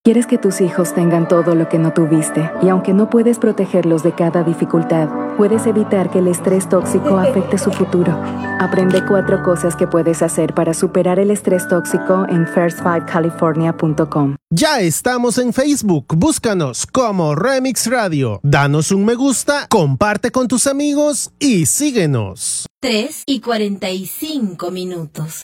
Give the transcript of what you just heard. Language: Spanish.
Quieres que tus hijos tengan todo lo que no tuviste, y aunque no puedes protegerlos de cada dificultad, puedes evitar que el estrés tóxico afecte su futuro. Aprende 4 cosas que puedes hacer para superar el estrés tóxico en first5california.com. Ya estamos en Facebook, búscanos como Remix Radio. Danos un me gusta, comparte con tus amigos y síguenos. 3:45.